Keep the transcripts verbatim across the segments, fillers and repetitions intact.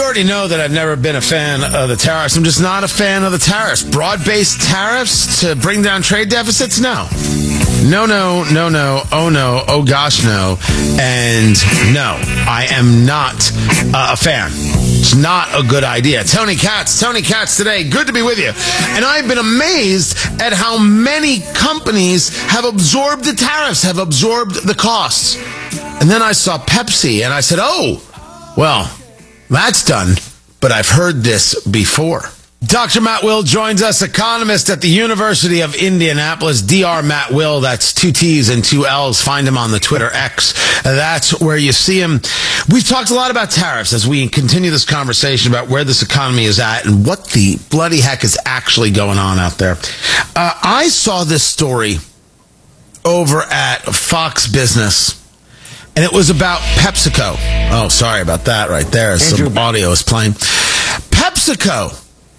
already know that I've never been a fan of the tariffs. I'm just not a fan of the tariffs. Broad-based tariffs to bring down trade deficits? No. No, no, no, no, oh no, oh gosh no, and no, I am not uh, a fan. It's not a good idea. Tony Katz, Tony Katz today, good to be with you. And I've been amazed at how many companies have absorbed the tariffs, have absorbed the costs. And then I saw Pepsi and I said, oh, well, that's done, but I've heard this before. Doctor Matt Will joins us, economist at the University of Indianapolis. Doctor Matt Will, that's two T's and two L's. Find him on the Twitter X. That's where you see him. We've talked a lot about tariffs as we continue this conversation about where this economy is at and what the bloody heck is actually going on out there. Uh, I saw this story over at Fox Business, and it was about PepsiCo. Oh, sorry about that right there. Some audio is playing. PepsiCo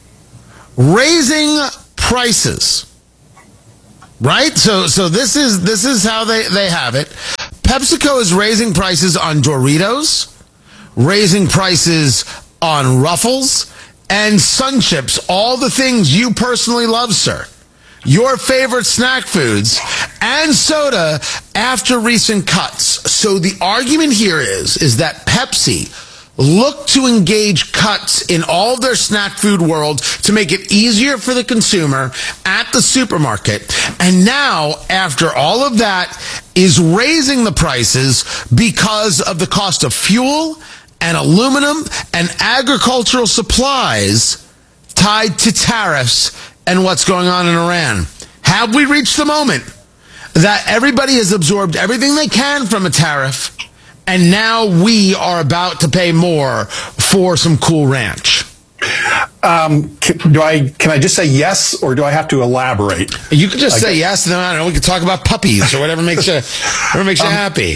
raising prices, right? So, so this is this is how they, they have it. PepsiCo is raising prices on Doritos, raising prices on Ruffles, and Sun Chips. All the things you personally love, sir. Your favorite snack foods and soda after recent cuts. So the argument here is is that Pepsi look to engage cuts in all of their snack food world to make it easier for the consumer at the supermarket. And now, after all of that, is raising the prices because of the cost of fuel and aluminum and agricultural supplies tied to tariffs and what's going on in Iran. Have we reached the moment that everybody has absorbed everything they can from a tariff, and now we are about to pay more for some Cool Ranch? Um, can, do I can I just say yes, or do I have to elaborate? You can just I say guess. yes, and then I don't know. We can talk about puppies or whatever makes you whatever makes you um, happy.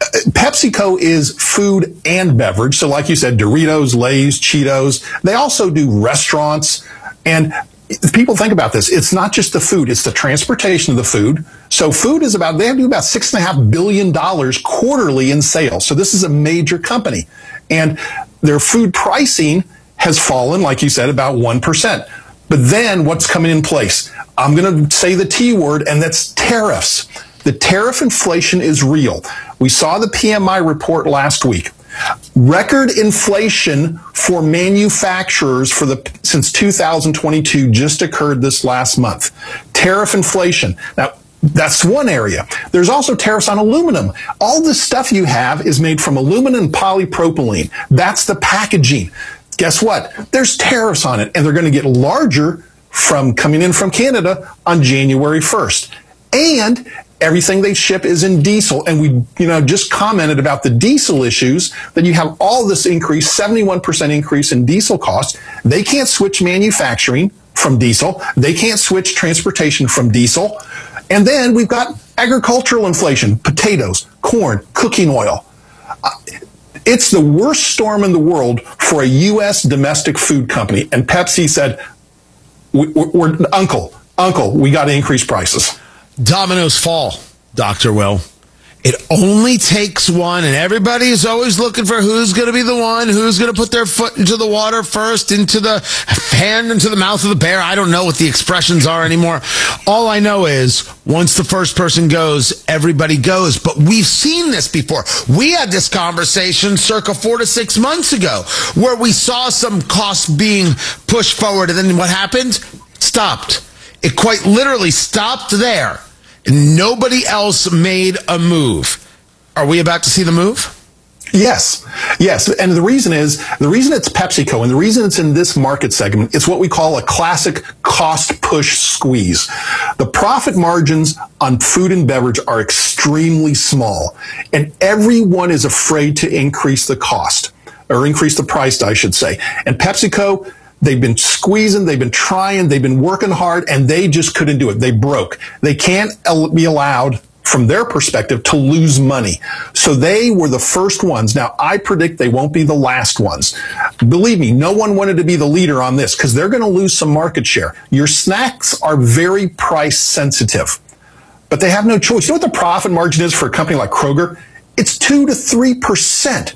PepsiCo is food and beverage. So, like you said, Doritos, Lay's, Cheetos. They also do restaurants. And people think about this. It's not just the food. It's the transportation of the food. So food is about, they do about six and a half billion dollars quarterly in sales. So this is a major company. And their food pricing has fallen, like you said, about one percent. But then what's coming in place? I'm going to say the T word, and that's tariffs. The tariff inflation is real. We saw the P M I report last week. Record inflation for manufacturers for the since two thousand twenty-two just occurred this last month. Tariff inflation. Now, that's one area. There's also tariffs on aluminum. All this stuff you have is made from aluminum and polypropylene. That's the packaging. Guess what? There's tariffs on it, and they're going to get larger from coming in from Canada on January first. And everything they ship is in diesel. And we, you know, just commented about the diesel issues, that you have all this increase, seventy-one percent increase in diesel costs. They can't switch manufacturing from diesel. They can't switch transportation from diesel. And then we've got agricultural inflation, potatoes, corn, cooking oil. Uh, it's the worst storm in the world for a U S domestic food company. And Pepsi said, we, we're, we're, uncle, uncle, we got to increase prices. Dominoes fall, Doctor Will. It only takes one, and everybody is always looking for who's going to be the one, who's going to put their foot into the water first, into the hand into the mouth of the bear. I don't know what the expressions are anymore. All I know is once the first person goes, everybody goes. But we've seen this before. We had this conversation circa four to six months ago where we saw some costs being pushed forward, and then what happened? Stopped. It quite literally stopped there. And nobody else made a move. Are we about to see the move? Yes. Yes. And the reason is, the reason it's PepsiCo and the reason it's in this market segment, it's what we call a classic cost push squeeze. The profit margins on food and beverage are extremely small, and everyone is afraid to increase the cost, or increase the price, I should say. And PepsiCo, they've been squeezing, they've been trying, they've been working hard, and they just couldn't do it. They broke. They can't be allowed, from their perspective, to lose money. So they were the first ones. Now, I predict they won't be the last ones. Believe me, no one wanted to be the leader on this because they're going to lose some market share. Your snacks are very price sensitive, but they have no choice. You know what the profit margin is for a company like Kroger? It's two to three percent.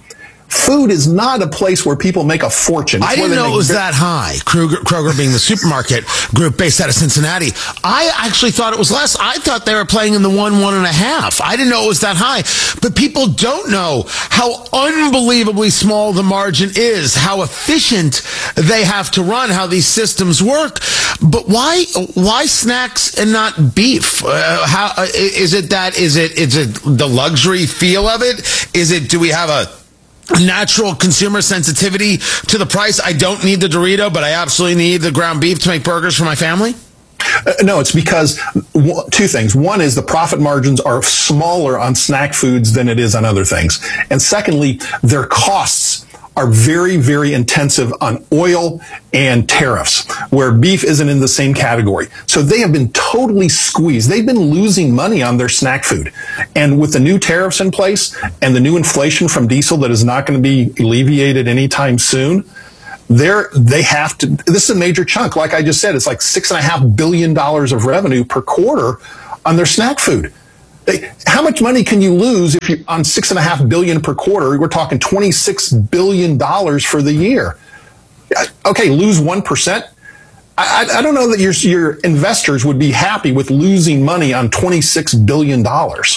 Food is not a place where people make a fortune. It's I didn't know it was that high. Kroger, Kroger being the supermarket group based out of Cincinnati. I actually thought it was less. I thought they were playing in the one, one and a half. I didn't know it was that high. But people don't know how unbelievably small the margin is, how efficient they have to run, how these systems work. But why, why snacks and not beef? Uh, how uh, is it that? Is it is it the luxury feel of it? Is it? Do we have a natural consumer sensitivity to the price? I don't need the Dorito, but I absolutely need the ground beef to make burgers for my family? Uh, no, it's because w- two things. One is the profit margins are smaller on snack foods than it is on other things. And secondly, their costs are very, very intensive on oil and tariffs, where beef isn't in the same category. So they have been totally squeezed. They've been losing money on their snack food. And with the new tariffs in place and the new inflation from diesel that is not going to be alleviated anytime soon, they're, they have to, this is a major chunk. Like I just said, it's like six and a half billion dollars of revenue per quarter on their snack food. How much money can you lose if you on six and a half billion per quarter? We're talking twenty-six billion dollars for the year. Okay, lose one percent. I, I don't know that your your investors would be happy with losing money on twenty-six billion dollars.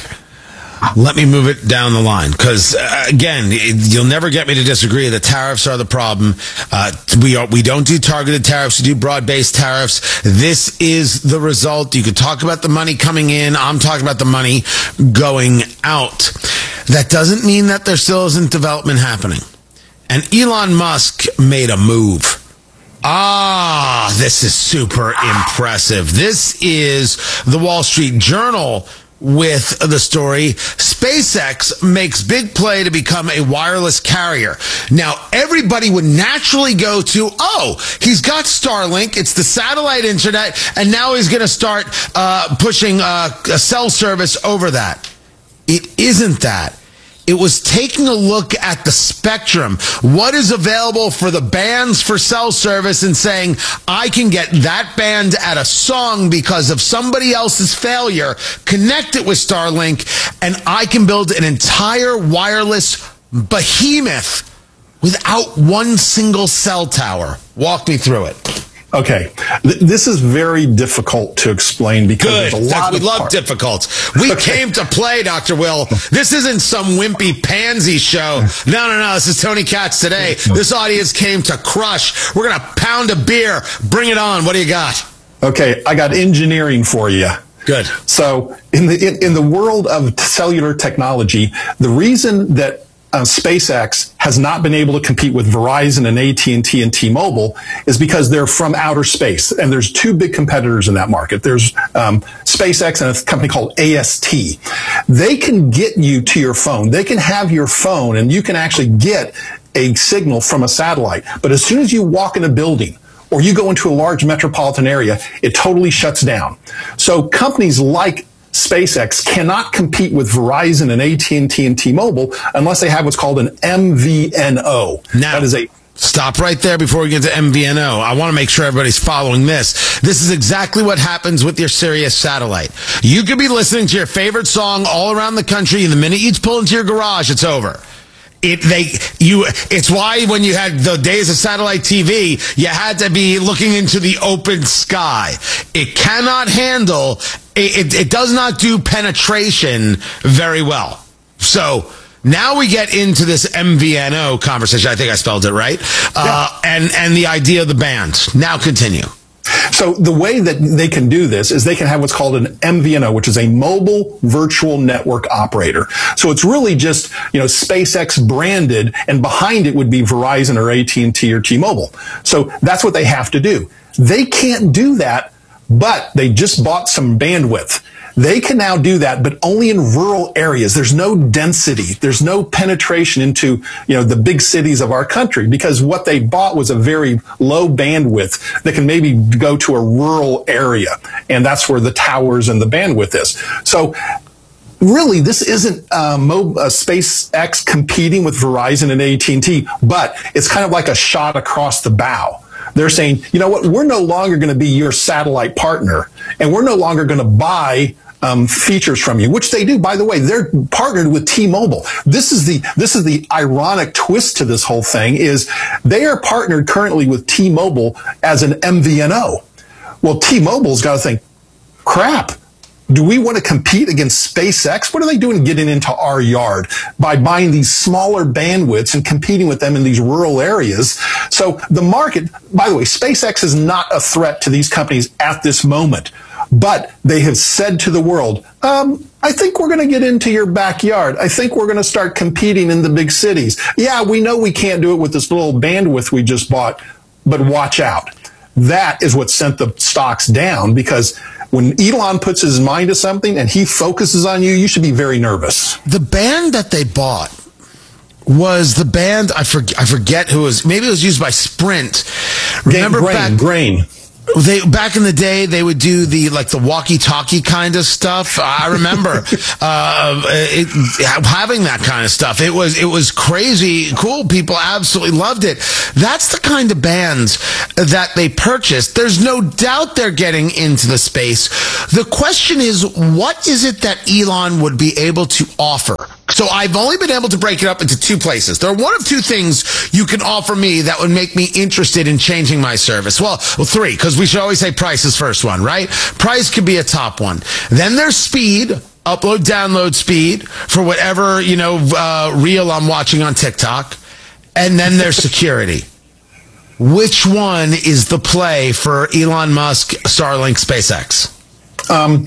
Let me move it down the line, because uh, again, it, you'll never get me to disagree. The tariffs are the problem. Uh, we are, we don't do targeted tariffs. We do broad-based tariffs. This is the result. You could talk about the money coming in. I'm talking about the money going out. That doesn't mean that there still isn't development happening. And Elon Musk made a move. Ah, this is super impressive. This is the Wall Street Journal with the story. SpaceX makes big play to become a wireless carrier. Now, everybody would naturally go to, oh, he's got Starlink, it's the satellite internet, and now he's going to start uh, pushing uh, a cell service over that. It isn't that. It was taking a look at the spectrum, what is available for the bands for cell service, and saying, I can get that band at a song because of somebody else's failure, connect it with Starlink, and I can build an entire wireless behemoth without one single cell tower. Walk me through it. Okay, Th- this is very difficult to explain because Good. there's a lot we of love part- difficult. We Okay. came to play, Doctor Will. This isn't some wimpy pansy show. No, no, no. This is Tony Katz today. This audience came to crush. We're going to pound a beer. Bring it on. What do you got? Okay, I got engineering for you. Good. So in the in, in the world of cellular technology, the reason that Uh, SpaceX has not been able to compete with Verizon and A T and T and T-Mobile is because they're from outer space. And there's two big competitors in that market. There's um, SpaceX and a company called A S T. They can get you to your phone. They can have your phone and you can actually get a signal from a satellite. But as soon as you walk in a building or you go into a large metropolitan area, it totally shuts down. So companies like SpaceX cannot compete with Verizon and A T and T and T-Mobile unless they have what's called an M V N O. Now, that is a stop right there before we get to M V N O. I want to make sure everybody's following this. This is exactly what happens with your Sirius satellite. You could be listening to your favorite song all around the country, and the minute you pull into your garage, it's over. It they you. It's why when you had the days of satellite T V, you had to be looking into the open sky. It cannot handle. It, it, it does not do penetration very well. So now we get into this M V N O conversation. I think I spelled it right. Uh, yeah. And and the idea of the band. Now continue. So the way that they can do this is they can have what's called an M V N O, which is a mobile virtual network operator. So it's really just, you know, SpaceX branded, and behind it would be Verizon or A T and T or T-Mobile. So that's what they have to do. They can't do that, but they just bought some bandwidth. They can now do that, but only in rural areas. There's no density. There's no penetration into, you know, the big cities of our country, because what they bought was a very low bandwidth that can maybe go to a rural area. And that's where the towers and the bandwidth is. So really, this isn't uh, Mo- uh, SpaceX competing with Verizon and A T and T, but it's kind of like a shot across the bow. They're saying, you know what, we're no longer going to be your satellite partner, and we're no longer going to buy um, features from you, which they do. By the way, they're partnered with T-Mobile. This is the this is the ironic twist to this whole thing is they are partnered currently with T-Mobile as an M V N O. Well, T-Mobile's got to think, crap. Do we want to compete against SpaceX? What are they doing getting into our yard by buying these smaller bandwidths and competing with them in these rural areas? So the market, by the way, SpaceX is not a threat to these companies at this moment, but they have said to the world, um, I think we're going to get into your backyard. I think we're going to start competing in the big cities. Yeah, we know we can't do it with this little bandwidth we just bought, but watch out. That is what sent the stocks down, because when Elon puts his mind to something and he focuses on you, you should be very nervous. The band that they bought was the band, I forget, I forget who it was, maybe it was used by Sprint. Remember Grain, back, grain. They back in the day, they would do the like the walkie-talkie kind of stuff. I remember uh, it, having that kind of stuff. It was it was crazy cool. People absolutely loved it. That's the kind of bands that they purchased. There's no doubt they're getting into the space. The question is, what is it that Elon would be able to offer? So I've only been able to break it up into two places. There are one of two things you can offer me that would make me interested in changing my service. Well, well three, because we should always say price is first one, right? Price could be a top one. Then there's speed, upload, download speed for whatever, you know, uh, reel I'm watching on TikTok. And then there's security. Which one is the play for Elon Musk, Starlink, SpaceX? Um,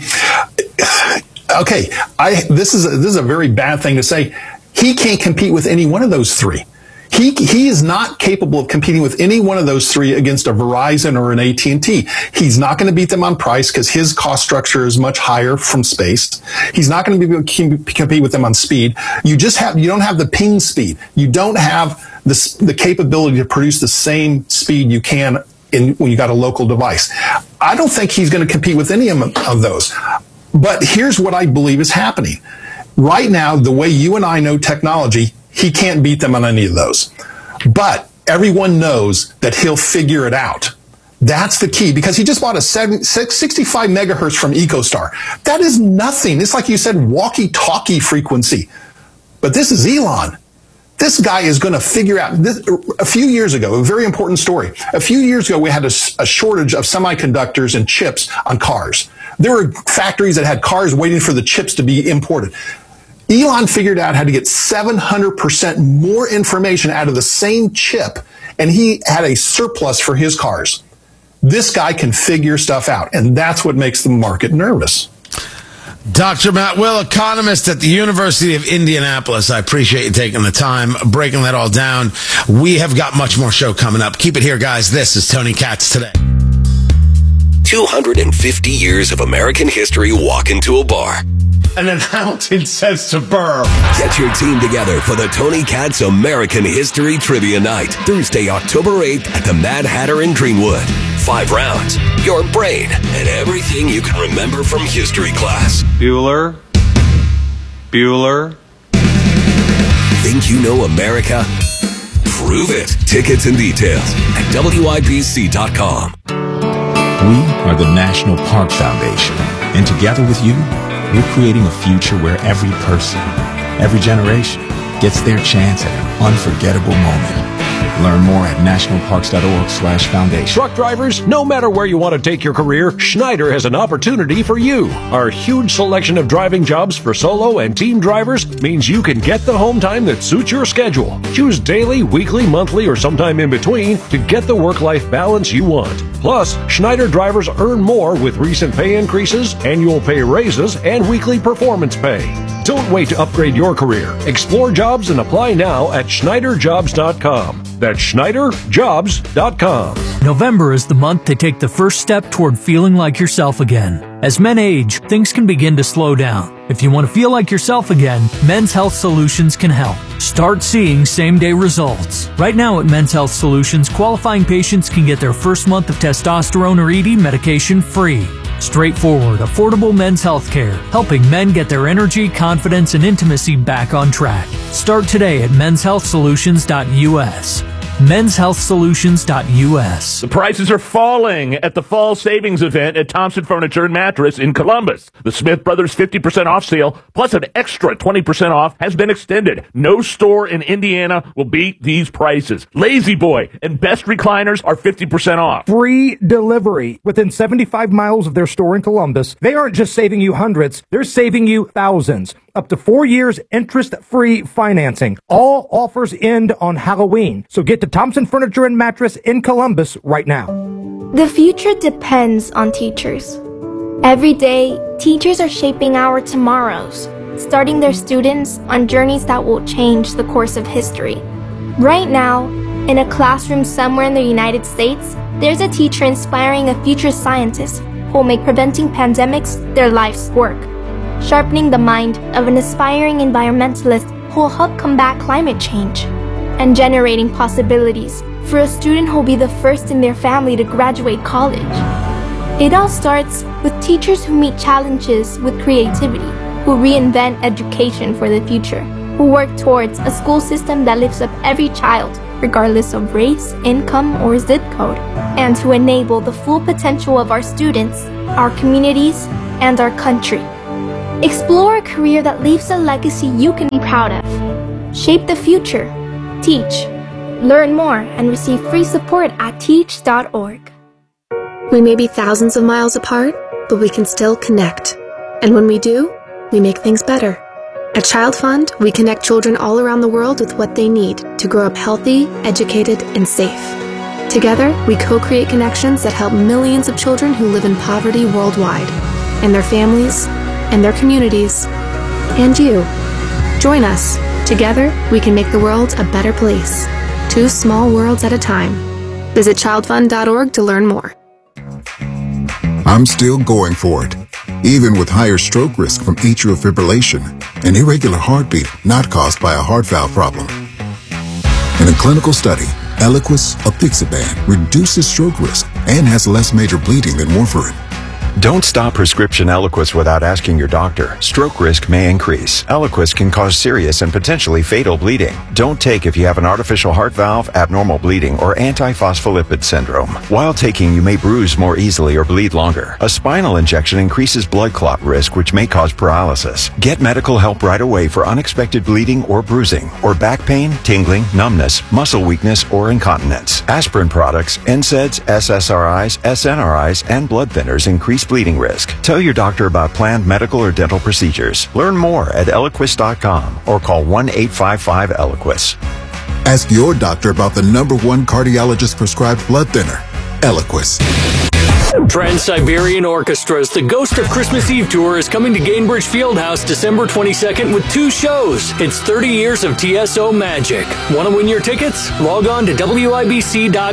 okay, I this is a, this is a very bad thing to say. He can't compete with any one of those three. He he is not capable of competing with any one of those three against a Verizon or an A T and T. He's not going to beat them on price because his cost structure is much higher from space. He's not going to be able to compete with them on speed. You just have you don't have the ping speed. You don't have the the capability to produce the same speed you can in when you got a local device. I don't think he's going to compete with any of, of those. But here's what I believe is happening. Right now, the way you and I know technology, he can't beat them on any of those. But everyone knows that he'll figure it out. That's the key, because he just bought a sixty-five megahertz from EcoStar. That is nothing. It's like you said, walkie-talkie frequency. But this is Elon. This guy is going to figure out this. A few years ago, a very important story. A few years ago, we had a, a shortage of semiconductors and chips on cars. There were factories that had cars waiting for the chips to be imported. Elon figured out how to get seven hundred percent more information out of the same chip, and he had a surplus for his cars. This guy can figure stuff out, and that's what makes the market nervous. Doctor Matt Will, economist at the University of Indianapolis. I appreciate you taking the time, breaking that all down. We have got much more show coming up. Keep it here, guys. This is Tony Katz Today. two hundred fifty years of American history walk into a bar. And then Hamilton says to Burr, get your team together for the Tony Katz American History Trivia Night, Thursday, October eighth at the Mad Hatter in Greenwood. Five rounds, your brain, and everything you can remember from history class. Bueller. Bueller. Think you know America? Prove it. Tickets and details at W I B C dot com. We are the National Park Foundation, and together with you, we're creating a future where every person, every generation, gets their chance at an unforgettable moment. Learn more at nationalparks.org slash foundation. Truck drivers, no matter where you want to take your career, Schneider has an opportunity for you. Our huge selection of driving jobs for solo and team drivers means you can get the home time that suits your schedule. Choose daily, weekly, monthly, or sometime in between to get the work-life balance you want. Plus, Schneider drivers earn more with recent pay increases, annual pay raises, and weekly performance pay. Don't wait to upgrade your career. Explore jobs and apply now at Schneider Jobs dot com. That's Schneider Jobs dot com. November is the month to take the first step toward feeling like yourself again. As men age, things can begin to slow down. If you want to feel like yourself again, Men's Health Solutions can help. Start seeing same-day results. Right now at Men's Health Solutions, qualifying patients can get their first month of testosterone or E D medication free. Straightforward, affordable men's health care, helping men get their energy, confidence, and intimacy back on track. Start today at men's health solutions dot U S. men's health solutions dot U S. The prices are falling at the fall savings event at Thompson Furniture and Mattress in Columbus. The Smith Brothers fifty percent off sale plus an extra twenty percent off has been extended. No store in Indiana will beat these prices. Lazy Boy and Best Recliners are fifty percent off. Free delivery within seventy-five miles of their store in Columbus. They aren't just saving you hundreds, they're saving you thousands. Up to four years interest-free financing. All offers end on Halloween. So get to Thompson Furniture and Mattress in Columbus right now. The future depends on teachers. Every day, teachers are shaping our tomorrows, starting their students on journeys that will change the course of history. Right now, in a classroom somewhere in the United States, there's a teacher inspiring a future scientist who will make preventing pandemics their life's work, sharpening the mind of an aspiring environmentalist who will help combat climate change, and generating possibilities for a student who will be the first in their family to graduate college. It all starts with teachers who meet challenges with creativity, who reinvent education for the future, who work towards a school system that lifts up every child, regardless of race, income, or zip code, and to enable the full potential of our students, our communities, and our country. Explore a career that leaves a legacy you can be proud of. Shape the future. Teach. Learn more and receive free support at teach dot org. We may be thousands of miles apart, but we can still connect. And when we do, we make things better. At Child Fund, we connect children all around the world with what they need to grow up healthy, educated, and safe. Together, we co-create connections that help millions of children who live in poverty worldwide, and their families, and their communities, and you. Join us. Together, we can make the world a better place. Two small worlds at a time. Visit child fund dot org to learn more. I'm still going for it, even with higher stroke risk from atrial fibrillation, an irregular heartbeat not caused by a heart valve problem. In a clinical study, Eliquis apixaban reduces stroke risk and has less major bleeding than warfarin. Don't stop prescription Eliquis without asking your doctor. Stroke risk may increase. Eliquis can cause serious and potentially fatal bleeding. Don't take if you have an artificial heart valve, abnormal bleeding, or antiphospholipid syndrome. While taking, you may bruise more easily or bleed longer. A spinal injection increases blood clot risk, which may cause paralysis. Get medical help right away for unexpected bleeding or bruising, or back pain, tingling, numbness, muscle weakness, or incontinence. Aspirin products, N SAIDs, S S R Is, S N R Is, and blood thinners increase bleeding risk. Tell your doctor about planned medical or dental procedures. Learn more at eliquis dot com or call one eight five five Eliquis. Ask your doctor about the number one cardiologist prescribed blood thinner, Eliquis. Trans-Siberian Orchestra's The Ghost of Christmas Eve Tour is coming to Gainbridge Fieldhouse December twenty-second with two shows. It's thirty years of T S O magic. Want to win your tickets? Log on to W I B C dot